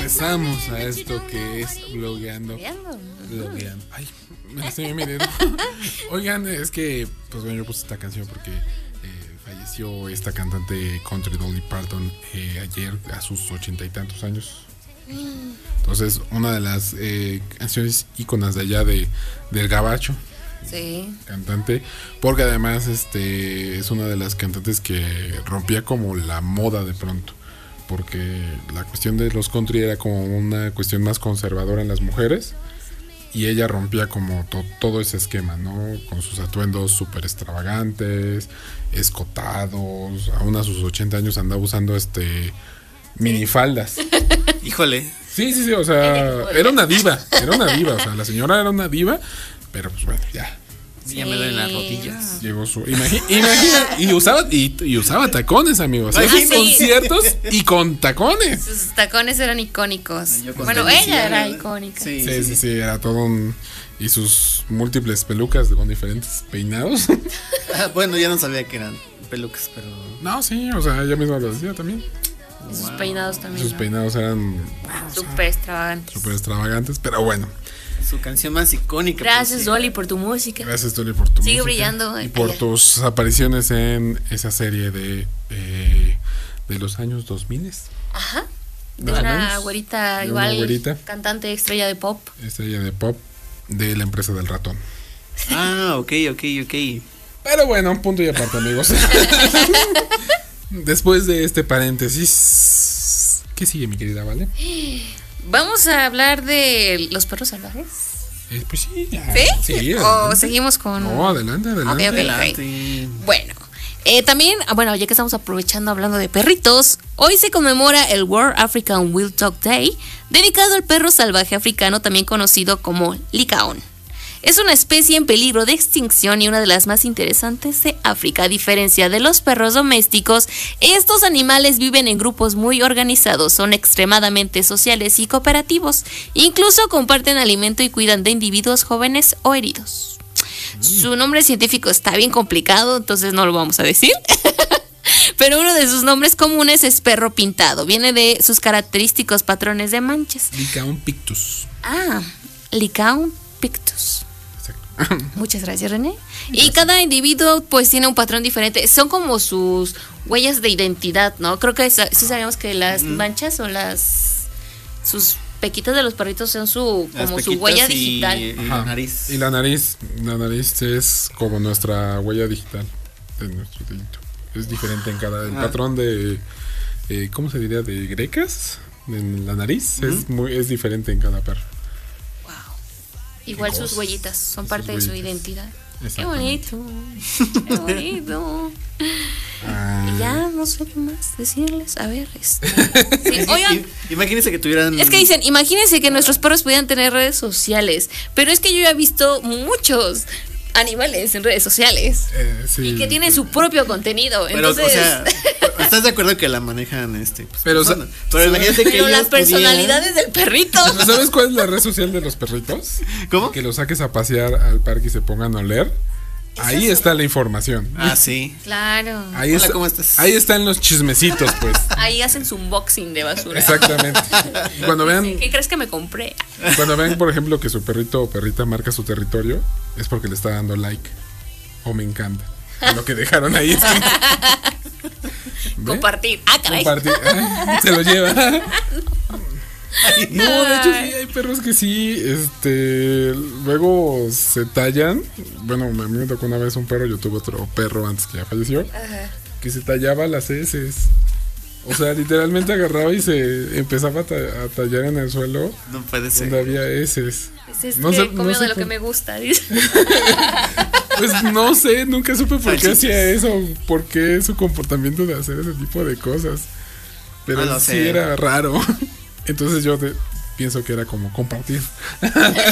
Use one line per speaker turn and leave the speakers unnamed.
regresamos a esto que es blogueando. Ay, me estoy mirando. Oigan, es que, pues bueno, yo puse esta canción porque falleció esta cantante country Dolly Parton ayer a sus 80 y tantos años. Entonces, una de las canciones íconas de allá del gabacho.
Sí.
Cantante, porque además es una de las cantantes que rompía como la moda de pronto, porque la cuestión de los country era como una cuestión más conservadora en las mujeres y ella rompía como todo ese esquema, ¿no? Con sus atuendos súper extravagantes, escotados, aún a sus 80 años andaba usando minifaldas.
Híjole.
Sí, o sea, era una diva, o sea, la señora era una diva, pero pues bueno, ya.
Sí. Ya me duelen las rodillas.
Llegó su. Imagina, y usaba tacones, amigos. Hacía conciertos y con tacones.
Sus tacones eran icónicos. Bueno, ella era icónica.
Sí, era todo un. Y sus múltiples pelucas con diferentes peinados.
Bueno, ya no sabía que eran pelucas, pero.
No, sí, o sea, ella misma lo decía también.
Y sus peinados también.
Sus peinados eran.
Súper extravagantes.
Pero bueno.
Su canción más icónica.
Gracias, Dolly, por tu música.
Gracias, Dolly, por tu música.
Sigue brillando.
Y por tus apariciones en esa serie de los años 2000.
Ajá. De una güerita igual. Cantante estrella de pop.
Estrella de pop de la empresa del ratón.
Ah, ok.
Pero bueno, punto y aparte, amigos. Después de este paréntesis, ¿qué sigue, mi querida Vale?
Vamos a hablar de los perros salvajes.
Pues sí.
¿Sí? ¿O seguimos con...?
No, adelante.
Okay. Bueno, también, ya que estamos aprovechando hablando de perritos, hoy se conmemora el World African Wild Dog Day, dedicado al perro salvaje africano, también conocido como licaón. Es una especie en peligro de extinción y una de las más interesantes de África. A diferencia de los perros domésticos, estos animales viven en grupos muy organizados, son extremadamente sociales y cooperativos. Incluso comparten alimento y cuidan de individuos jóvenes o heridos. Su nombre científico está bien complicado, entonces no lo vamos a decir. Pero uno de sus nombres comunes es perro pintado. Viene de sus característicos patrones de manchas.
Lycaon pictus.
Lycaon pictus. Muchas gracias, René. Y cada individuo pues tiene un patrón diferente. Son como sus huellas de identidad, ¿no? Creo que sí sabíamos que las manchas o sus pequitas de los perritos son su huella digital.
Y la nariz.
Y la nariz es como nuestra huella digital de nuestro dedito. Es diferente en cada. El patrón de ¿cómo se diría? De grecas en la nariz es diferente en cada perro.
Igual sus huellitas son parte de su identidad. Qué bonito. Y ya no sé qué más decirles. A ver,
oigan, imagínense que tuvieran.
Es que dicen, imagínense que nuestros perros pudieran tener redes sociales. Pero es que yo ya he visto muchos animales en redes sociales y que tienen su propio contenido.
Pero,
entonces,
o sea, ¿estás de acuerdo que la manejan pues,
pero
imagínate que
las personalidades del perrito.
¿Sabes cuál es la red social de los perritos?
¿Cómo?
Que los saques a pasear al parque y se pongan a oler. Ahí está la información.
Sí.
Claro.
Hola, ¿cómo estás?
Ahí están los chismecitos, pues.
Ahí hacen su unboxing de basura.
Exactamente. Cuando vean,
¿qué crees que me compré?
Cuando vean, por ejemplo, que su perrito o perrita marca su territorio, es porque le está dando like o me encanta a lo que dejaron ahí.
Compartir. Caray.
Compartir. Se lo lleva. No, de hecho sí hay perros que sí, luego se tallan. Bueno, a mí me tocó una vez un perro, yo tuve otro perro antes que ya falleció, que se tallaba las heces. O sea, literalmente agarraba y se empezaba a tallar en el suelo.
No puede ser.
Donde había heces.
Es que comió de lo que me gusta, dice.
Pues no sé, nunca supe por qué hacía eso, por qué su comportamiento de hacer ese tipo de cosas. Pero sí era raro. Entonces yo pienso que era como compartir.